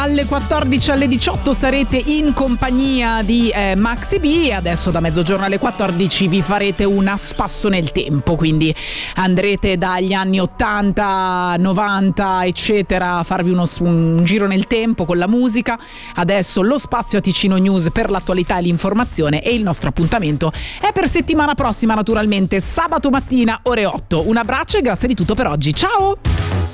Alle 14 alle 18 sarete in compagnia di Maxi B. Adesso da mezzogiorno alle 14 vi farete una spasso nel tempo, quindi andrete dagli anni 80, 90 eccetera a farvi un giro nel tempo con la musica. Adesso lo spazio a Ticino News per l'attualità e l'informazione, e il nostro appuntamento è per settimana prossima, naturalmente sabato mattina ore 8. Un abbraccio e grazie di tutto per oggi, ciao!